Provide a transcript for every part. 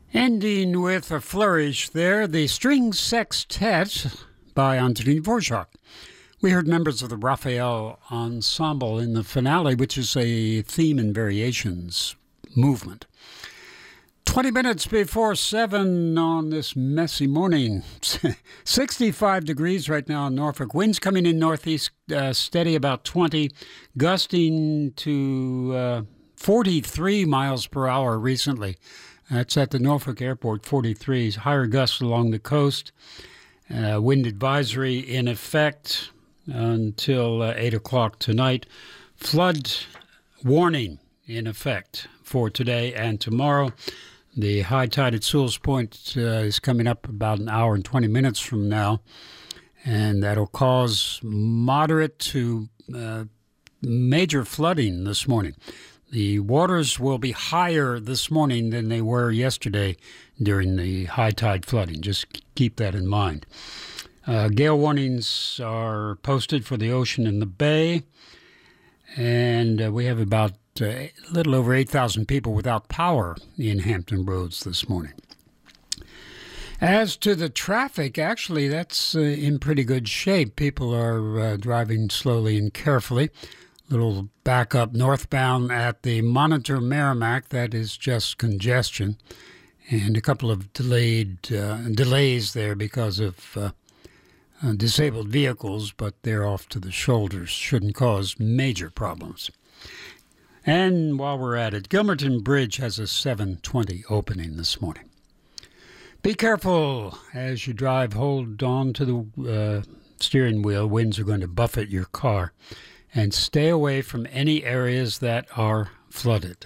Ending with a flourish there, the String Sextet by Antonín Dvorak. We heard members of the Raphael Ensemble in the finale, which is a theme and variations movement. 20 minutes before 7 on this messy morning. 65 degrees right now in Norfolk. Winds coming in northeast, steady about 20, gusting to 43 miles per hour recently. That's at the Norfolk Airport, 43. Higher gusts along the coast. Wind advisory in effect until 8 o'clock tonight. Flood warning in effect for today and tomorrow. The high tide at Sewell's Point is coming up about an hour and 20 minutes from now, and that'll cause moderate to major flooding this morning. The waters will be higher this morning than they were yesterday during the high tide flooding. Just keep that in mind. Gale warnings are posted for the ocean and the bay, and we have about a little over 8,000 people without power in Hampton Roads this morning. As to the traffic, actually, that's in pretty good shape. People are driving slowly and carefully. Little backup northbound at the Monitor Merrimack. That is just congestion. And a couple of delays there because of disabled vehicles, but they're off to the shoulders. Shouldn't cause major problems. And while we're at it, Gilmerton Bridge has a 7:20 opening this morning. Be careful as you drive. Hold on to the steering wheel. Winds are going to buffet your car. And stay away from any areas that are flooded.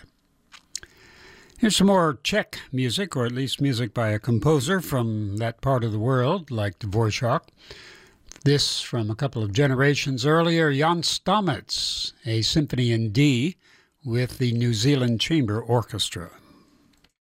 Here's some more Czech music, or at least music by a composer from that part of the world, like Dvorak. This from a couple of generations earlier, Jan Stamets, a symphony in D with the New Zealand Chamber Orchestra.